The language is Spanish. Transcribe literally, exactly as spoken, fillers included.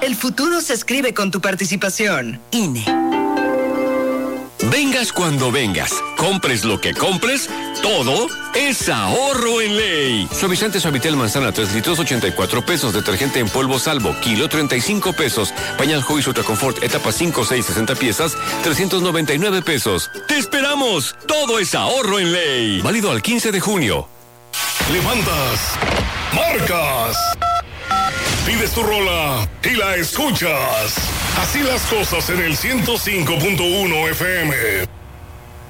El futuro se escribe con tu participación. I N E. Vengas cuando vengas, compres lo que compres, todo es ahorro en ley. Suavizante Suavitel manzana tres litros, ochenta y cuatro pesos. Detergente en polvo Salvo, kilo, treinta y cinco pesos. Pañal Joy Ultra Confort, etapa cinco, seis, sesenta piezas, trescientos noventa y nueve pesos. ¡Te esperamos! Todo es ahorro en ley. Válido al quince de junio. Levantas, marcas, pides tu rola y la escuchas. Así las cosas en el ciento cinco punto uno F M.